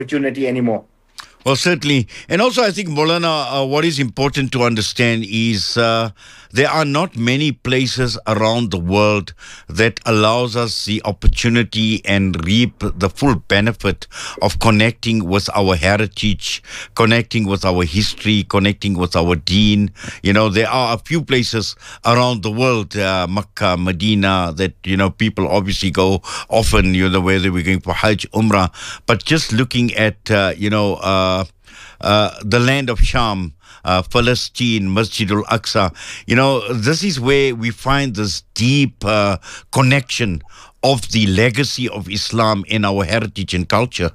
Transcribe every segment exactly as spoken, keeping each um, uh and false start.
opportunity anymore. Well, certainly. And also, I think, Molana, uh, what is important to understand is uh, there are not many places around the world that allows us the opportunity and reap the full benefit of connecting with our heritage, connecting with our history, connecting with our deen. You know, there are a few places around the world, uh, Makkah, Medina, that, you know, people obviously go often, you know, whether we're going for Hajj, Umrah, but just looking at, uh, you know, uh, uh, the land of Sham, uh, Palestine, Masjid al-Aqsa. You know, this is where we find this deep uh, connection of the legacy of Islam in our heritage and culture.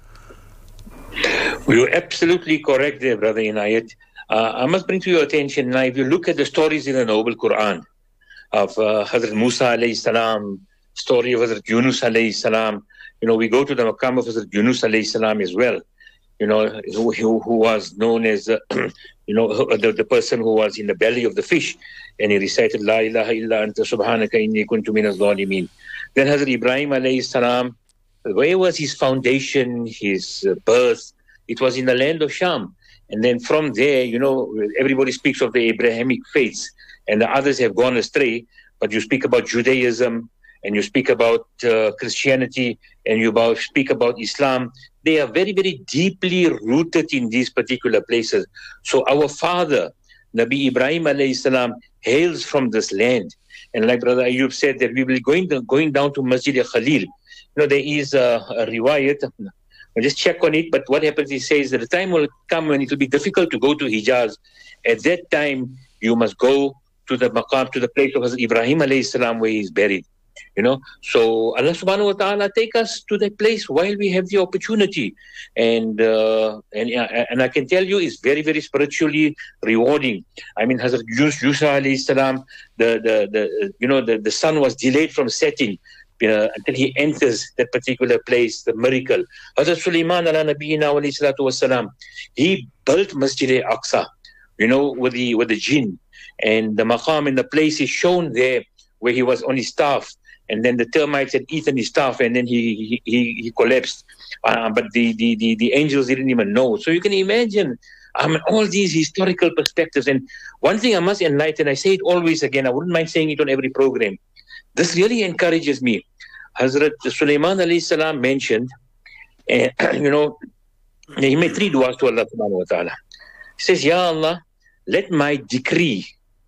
You're absolutely correct there, Brother Inayat. Uh, I must bring to your attention now, if you look at the stories in the Noble Quran of uh, Hazrat Musa alayhi salam, story of Hazrat Yunus alayhi salam, you know, we go to the maqam of Hazrat Yunus alayhi salam as well. You know, who, who, who was known as, uh, you know, the, the person who was in the belly of the fish, and he recited, La ilaha illa anta subhanaka inni kuntu minaz zalimin. Then Hazrat Ibrahim alayhi salam, where was his foundation, his uh, birth? It was in the land of Sham. And then from there, you know, everybody speaks of the Abrahamic faiths, and the others have gone astray, but you speak about Judaism, and you speak about uh, Christianity, and you about, speak about Islam. They are very, very deeply rooted in these particular places. So our father, Nabi Ibrahim alayhi salam, hails from this land. And like Brother Ayub said, that we will be going, going down to Masjid al-Khalil. You know, there is a, a riwayat, I'll just check on it, but what happens, he says that the time will come when it will be difficult to go to Hijaz. At that time, you must go to the maqam, to the place of Hazrat Ibrahim alayhi salam, where he is buried. You know, so Allah subhanahu wa ta'ala take us to that place while we have the opportunity. And uh, and and I can tell you, it's very, very spiritually rewarding. I mean, Hazrat Yusuf alayhi salam, the, the, the, you know, the, the sun was delayed from setting uh, until he enters that particular place, the miracle. Hazrat Sulaiman ala nabiyina alayhi salatu wasalam, he built Masjid al-Aqsa, you know, with the, with the jinn. And the maqam and the place is shown there where he was on his staff. And then the termites had eaten his staff, and then he he, he collapsed. Uh, but the, the, the, the angels didn't even know. So you can imagine um, all these historical perspectives. And one thing I must enlighten, I say it always again, I wouldn't mind saying it on every program. This really encourages me. Hazrat Sulaiman alayhi salam mentioned, uh, you know, he made three du'as to Allah subhanahu wa ta'ala. He says, Ya Allah, let my decree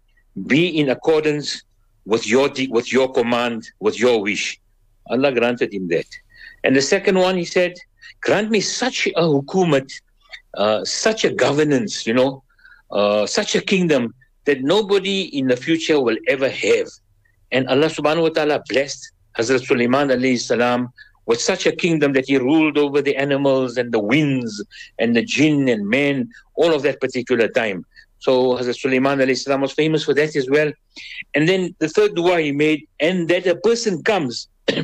be in accordance with your with your command, with your wish. Allah granted him that. And the second one, he said, grant me such a hukumat, uh, such a governance, you know, uh, such a kingdom that nobody in the future will ever have. And Allah subhanahu wa ta'ala blessed Hazrat Sulaiman alayhi salam with such a kingdom that he ruled over the animals and the winds and the jinn and men, all of that particular time. So Hazrat Sulaiman alayhi salam was famous for that as well. And then the third dua he made, and that a person comes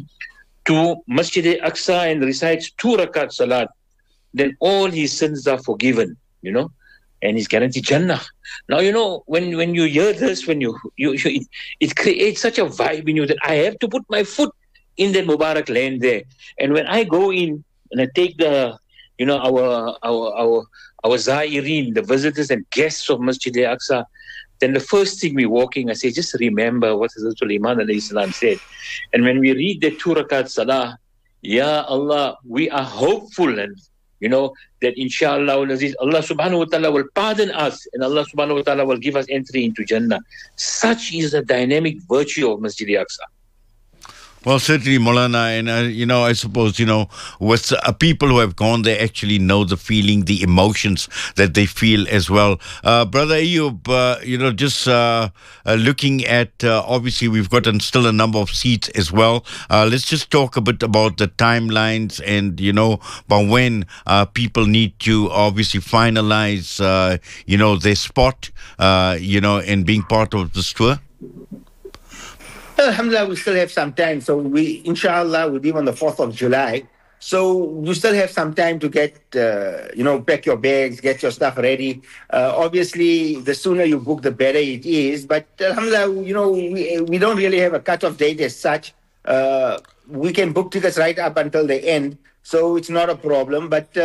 to Masjid al-Aqsa and recites two rakat salat, then all his sins are forgiven, you know, and he's guaranteed Jannah. Now, you know, when, when you hear this, when you, you, you it, it creates such a vibe in you that I have to put my foot in that Mubarak land there. And when I go in and I take the, you know, our, our, our, our Zairin, the visitors and guests of Masjid al-Aqsa, then the first thing we're walking, I say, just remember what Hazrat Sulaiman alayhi salam said. And when we read the two rakat salah, Ya Allah, we are hopeful, and you know, that inshallah Allah subhanahu wa ta'ala will pardon us, and Allah subhanahu wa ta'ala will give us entry into Jannah. Such is the dynamic virtue of Masjid al-Aqsa. Well, certainly, Maulana, and, uh, you know, I suppose, you know, with uh, people who have gone there actually know the feeling, the emotions that they feel as well. Uh, Brother Ayub, uh, you know, just uh, uh, looking at, uh, obviously, we've got an, still a number of seats as well. Uh, let's just talk a bit about the timelines and, you know, by when uh, people need to obviously finalize, uh, you know, their spot, uh, you know, and being part of this tour. Well, alhamdulillah, we still have some time. So we, inshallah, we'll be on the fourth of July. So you still have some time to get, uh, you know, pack your bags, get your stuff ready. Uh, obviously, the sooner you book, the better it is. But alhamdulillah, you know, we, we don't really have a cut-off date as such. Uh, we can book tickets right up until the end. So it's not a problem. But